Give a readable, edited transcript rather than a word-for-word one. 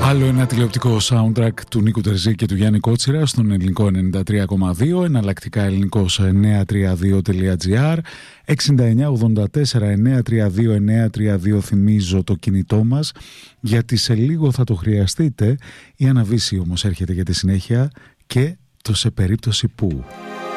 Άλλο ένα τηλεοπτικό soundtrack του Νίκου Τερζή και του Γιάννη Κότσιρα στον ελληνικό 93,2, εναλλακτικά ελληνικός 932.gr, 6984-932-932. Θυμίζω το κινητό μας, γιατί σε λίγο θα το χρειαστείτε. Η Αναβίση όμως έρχεται για τη συνέχεια και το σε περίπτωση που...